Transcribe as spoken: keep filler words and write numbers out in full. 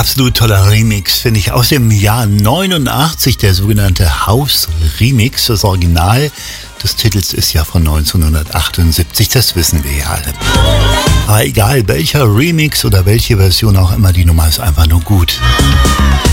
absolut toller Remix, finde ich, aus dem Jahr neunundachtzig, der sogenannte House Remix. Das Original des Titels ist ja von neunzehnhundertachtundsiebzig, das wissen wir ja alle. Aber egal, welcher Remix oder welche Version auch immer, die Nummer ist einfach nur gut.